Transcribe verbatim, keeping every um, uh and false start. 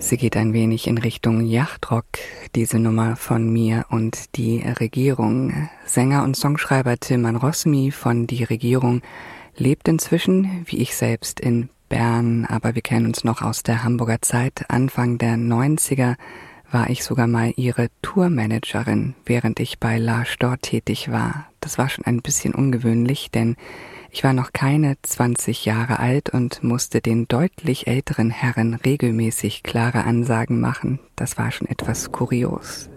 Sie geht ein wenig in Richtung Yachtrock, diese Nummer von mir und die Regierung. Sänger und Songschreiber Tilman Rosmi von Die Regierung lebt inzwischen, wie ich selbst, in Bern, aber wir kennen uns noch aus der Hamburger Zeit. Anfang der neunziger war ich sogar mal ihre Tourmanagerin, während ich bei La Storr tätig war. Das war schon ein bisschen ungewöhnlich, denn ich war noch keine zwanzig Jahre alt und musste den deutlich älteren Herren regelmäßig klare Ansagen machen. Das war schon etwas kurios.